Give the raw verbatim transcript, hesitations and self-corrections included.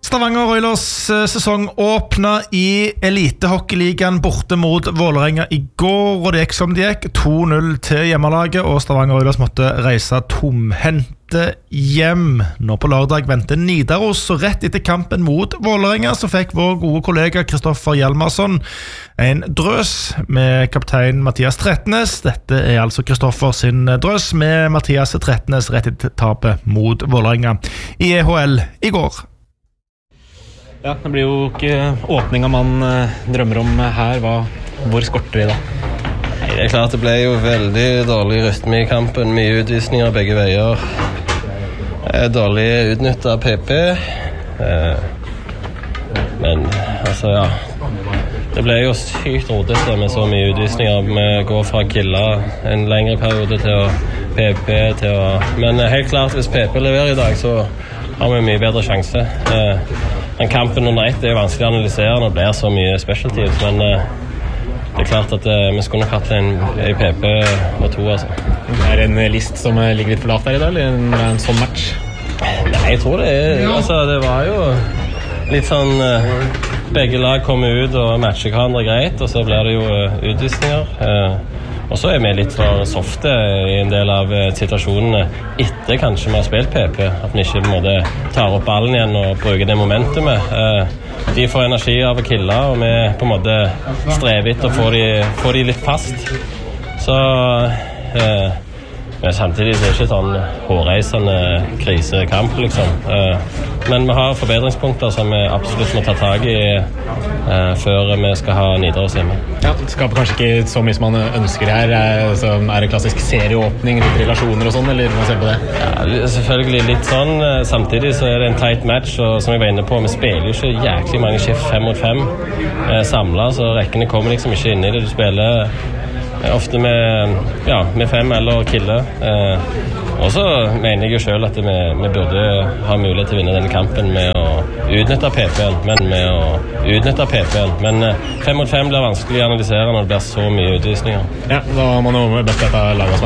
Stavanger Oilers sesong åpnet i Elitehockeyligaen borte mot Vålerenga i går, og det gikk som det gikk, to null til hjemmelaget, og Stavanger Oilers måtte reise tomhendte hjem. Nå på lørdag ventet Nidaros, og rett etter kampen mot Vålerenga så fikk vår gode kollega Kristoffer Hjalmarsson en drøs med kaptein Mathias Trettenes. Dette er altså Kristoffer sin drøs med Mathias Trettenes rett etter tapet mot Vålerenga i E H L i går. Ja, det blir jo ikke åpninga man drømmer om her. Hva, hvor skorter vi da? Nei, det er klart det ble jo veldig dårlig rytme i kampen. Mye utvisninger begge veier. Dårlig utnyttet P P. Men, altså ja. Det ble jo sykt rodete med så mye utvisninger. Vi går fra Killa en lengre periode til å P P til å... Men helt klart, hvis P P leverer i dag, så har vi mye bedre sjanse. Men kampen under ett er vanskelig å analysere når det blir så mye special teams, men uh, det er klart at uh, vi skulle nok hatt en, en P P og to, altså. Er det en list som ligger litt for lavt der i dag, eller en, en sånn match? Nei, jeg tror det er, altså det var jo litt sånn, uh, begge lag kommer ut og matcher hverandre greit, og så blir det jo uh, utvisninger. Uh, Og så er vi litt for softe i en del av situasjonene etter kanskje vi har spilt P P, at vi ikke på en måte tar opp ballen igjen og bruker det momentumet. De får energi av å kille, og vi på en måte strever etter å få de, få de litt fast. Så men samtidig er det ikke sånn hårreisende krisekamp, liksom. Men vi har forbedringspunkter som vi absolutt må ta tag i før vi skal ha Nidaros hjemme. Ja, det skaper kanskje ikke så mye som man ønsker her. Så er det klassisk serieåpning, litt relasjoner og sånn, eller hva ser du på det? Ja, selvfølgelig litt sånn. Samtidig så er det en tight match, og som jeg var inne på, vi spiller jo ikke jæklig mange skift fem mot fem samlet, så rekkene kommer liksom ikke inn i det. Du spiller ofte med, ja, med fem eller kille. Eh, og så mener jeg jo selv at vi, vi burde ha mulighet til å vinne denne kampen med å utnytte P P-en, men med å utnytte P P-en. Men eh, fem mot fem blir vanskelig å analysere når det blir så mye utvisninger. Ja, da må man jo best dette laget